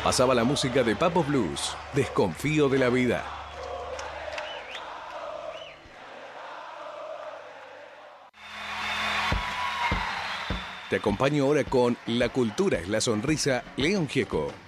Pasaba la música de Papo Blues, Desconfío de la vida. Te acompaño ahora con La cultura es la sonrisa, León Gieco.